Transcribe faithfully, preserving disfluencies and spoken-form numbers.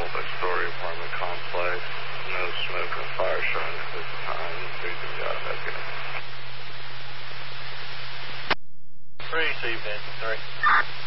multi-story apartment complex. No smoke or fire showing at this time. Please do job. That's good. Receive engine three.